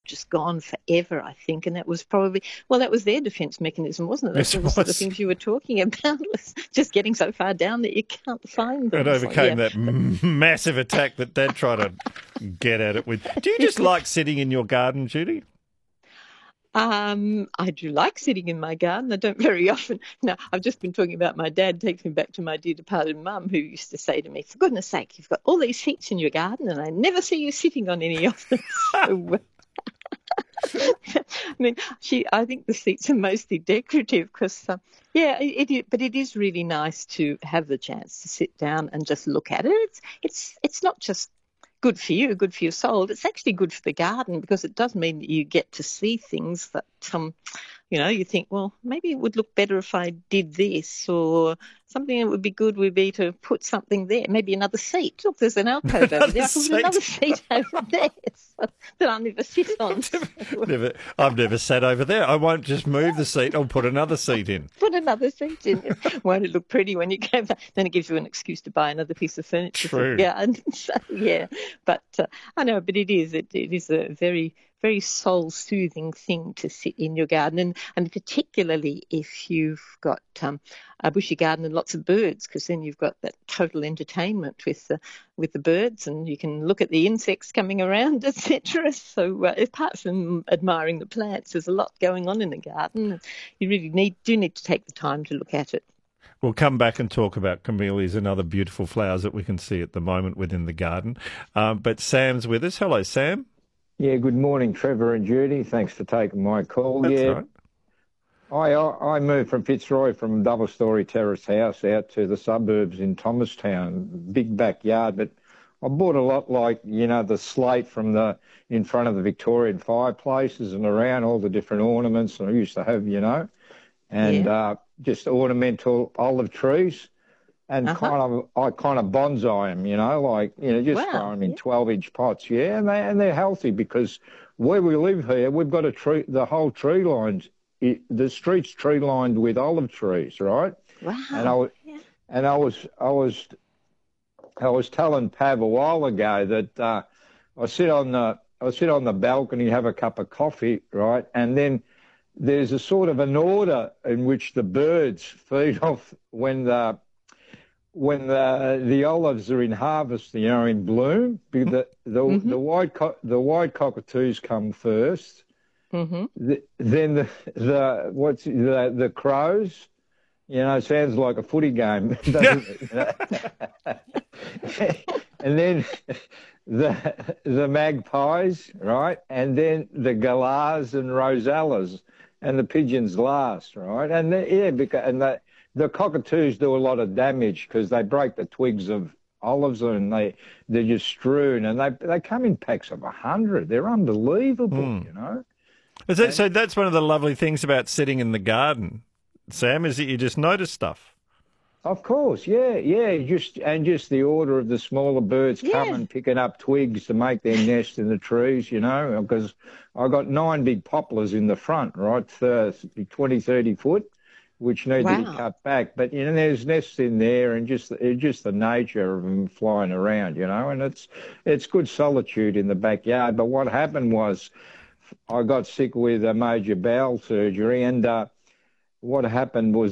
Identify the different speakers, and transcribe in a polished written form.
Speaker 1: just gone forever, I think. And that was probably, well, that was their defence mechanism, wasn't it? That's
Speaker 2: Yes,
Speaker 1: all
Speaker 2: it
Speaker 1: the sort of
Speaker 2: was.
Speaker 1: things you were talking about, was just getting so far down that you can't find
Speaker 2: It
Speaker 1: them. So,
Speaker 2: overcame
Speaker 1: yeah.
Speaker 2: that massive attack that Dad tried to get at it with. Do you just like sitting in your garden, Judy?
Speaker 1: I do like sitting in my garden. I don't very often. No, I've just been talking about my dad. Takes me back to my dear departed mum, who used to say to me, "For goodness sake, you've got all these seats in your garden, and I never see you sitting on any of them." So, I mean, I think the seats are mostly decorative because, yeah, but it is really nice to have the chance to sit down and just look at it. It's not just good for you, good for your soul. It's actually good for the garden because it does mean that you get to see things that, you think, well, maybe it would look better if I did this, or something that would be good would be to put something there, maybe another seat. Look, there's an alcove over
Speaker 2: Another
Speaker 1: there. I can put another
Speaker 2: seat.
Speaker 1: seat over there that I'll never sit on.
Speaker 2: I've never sat over there. I won't just move the seat. I'll put another seat in.
Speaker 1: Put another seat in. Won't it look pretty when you go back? Then it gives you an excuse to buy another piece of furniture for the
Speaker 2: True.
Speaker 1: garden. So, yeah, but I know, but it is a very, very soul-soothing thing to sit in your garden, and particularly if you've got a bushy garden and lots of birds, because then you've got that total entertainment with the birds, and you can look at the insects coming around, etc. So apart from admiring the plants, there's a lot going on in the garden. You really do need to take the time to look at it.
Speaker 2: We'll come back and talk about camellias and other beautiful flowers that we can see at the moment within the garden. But Sam's with us. Hello, Sam.
Speaker 3: Yeah, good morning, Trevor and Judy. Thanks for taking my call.
Speaker 2: That's
Speaker 3: Yeah,
Speaker 2: right.
Speaker 3: I moved from Fitzroy from a double-storey terrace house out to the suburbs in Thomastown, big backyard, but I bought a lot like, the slate from in front of the Victorian fireplaces and around all the different ornaments I used to have, and
Speaker 1: Yeah.
Speaker 3: just ornamental olive trees. And I kind of bonsai them, just throw
Speaker 1: Wow.
Speaker 3: them in
Speaker 1: Yeah.
Speaker 3: 12-inch pots, yeah, and they're healthy because where we live here, we've got the whole tree lines, the street's tree lined with olive trees, right? And
Speaker 1: Wow. Yeah.
Speaker 3: I was telling Pav a while ago that I sit on the balcony, have a cup of coffee, right, and then there's a sort of an order in which the birds feed off when the olives are in harvest, in bloom. The white cockatoos come first.
Speaker 1: Mm-hmm.
Speaker 3: Then the crows. Sounds like a footy game, doesn't it? And then the magpies, right? And then the galahs and rosellas, and the pigeons last, right? And the cockatoos do a lot of damage because they break the twigs of olives and they're just strewn, and they come in packs of 100. They're unbelievable,
Speaker 2: So that's one of the lovely things about sitting in the garden, Sam, is that you just notice stuff.
Speaker 3: Of course, yeah. Just the order of the smaller birds coming, picking up twigs to make their nest in the trees, because I got 9 big poplars in the front, right, 20, 30 foot, which need to be cut back. But, there's nests in there, and just the nature of them flying around, and it's good solitude in the backyard. But what happened was I got sick with a major bowel surgery, and what happened was